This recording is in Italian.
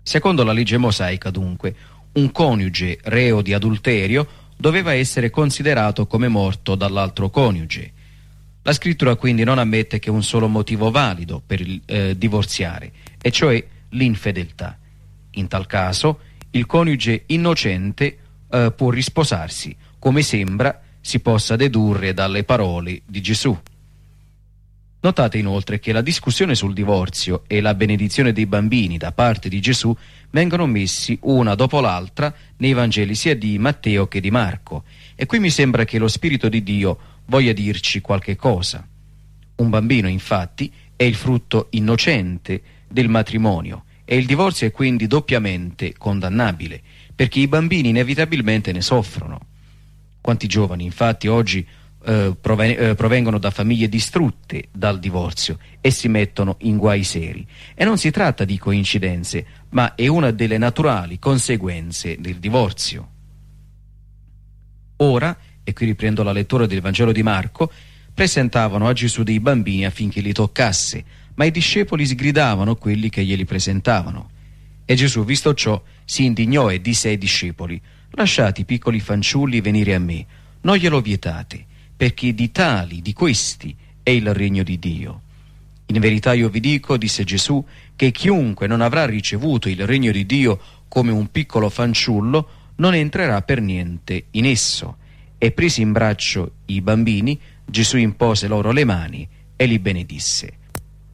Secondo la legge mosaica, dunque, un coniuge reo di adulterio doveva essere considerato come morto dall'altro coniuge. La scrittura quindi non ammette che un solo motivo valido per divorziare, e cioè l'infedeltà. In tal caso, il coniuge innocente può risposarsi, come sembra si possa dedurre dalle parole di Gesù. Notate inoltre che la discussione sul divorzio e la benedizione dei bambini da parte di Gesù vengono messi una dopo l'altra nei Vangeli sia di Matteo che di Marco, e qui mi sembra che lo Spirito di Dio voglia dirci qualche cosa. Un bambino, infatti, è il frutto innocente del matrimonio, e il divorzio è quindi doppiamente condannabile, perché i bambini inevitabilmente ne soffrono. Quanti giovani, infatti, oggi provengono da famiglie distrutte dal divorzio e si mettono in guai seri. E non si tratta di coincidenze, ma è una delle naturali conseguenze del divorzio. Ora, e qui riprendo la lettura del Vangelo di Marco, presentavano a Gesù dei bambini affinché li toccasse, ma i discepoli sgridavano quelli che glieli presentavano. E Gesù, visto ciò, si indignò e disse ai discepoli: «Lasciate i piccoli fanciulli venire a me, non glielo vietate, perché di tali, di questi, è il regno di Dio. In verità io vi dico, disse Gesù, che chiunque non avrà ricevuto il regno di Dio come un piccolo fanciullo non entrerà per niente in esso». E presi in braccio i bambini, Gesù impose loro le mani e li benedisse.